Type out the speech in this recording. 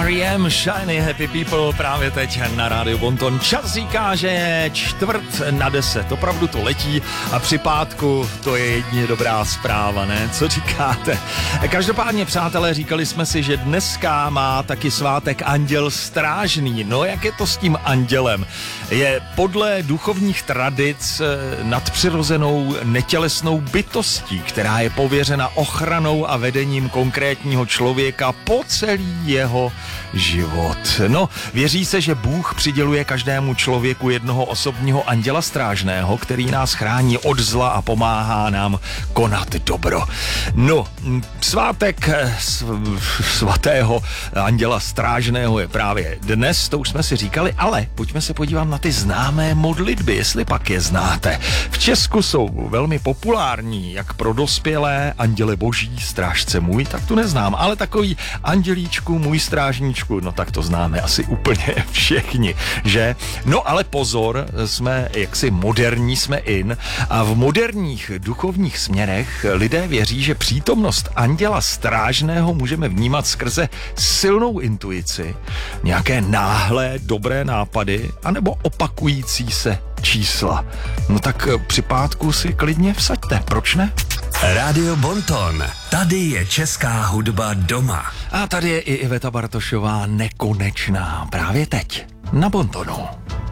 R.E.M. Shiny Happy People právě teď na rádiu Bonton. Čas říká, že je 9:45. Opravdu to letí a při pátku to je jedině dobrá zpráva, ne? Co říkáte? Každopádně, přátelé, říkali jsme si, že dneska má taky svátek Anděl Strážný. No, jak je to s tím andělem? Je podle duchovních tradic nadpřirozenou netělesnou bytostí, která je pověřena ochranou a vedením konkrétního člověka po celý jeho život. No, věří se, že Bůh přiděluje každému člověku jednoho osobního anděla strážného, který nás chrání od zla a pomáhá nám konat dobro. No, svátek svatého anděla strážného je právě dnes, to už jsme si říkali, ale pojďme se podívat na ty známé modlitby, jestli pak je znáte. V Česku jsou velmi populární, jak pro dospělé, Anděle boží, strážce můj, tak to neznám, ale takový andělíčku, můj strážníčku, no tak to známe asi úplně všichni, že? No ale pozor, jsme jaksi moderní, jsme in a v moderních duchovních směrech lidé věří, že přítomnost anděla strážného můžeme vnímat skrze silnou intuici, nějaké náhlé dobré nápady anebo opakující se čísla. No tak při pátku si klidně vsaďte, proč ne? Rádio Bonton. Tady je česká hudba doma. A tady je i Iveta Bartošová Nekonečná. Právě teď na Bontonu.